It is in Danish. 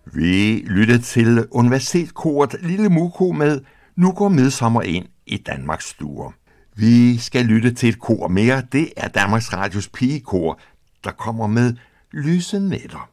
Vi lytter til Universitetskoret Lille Muko med Nu går midsommer ind i Danmarks stuer. Vi skal lytte til et kor mere. Det er Danmarks Radios pigekor, der kommer med Lyse Nætter.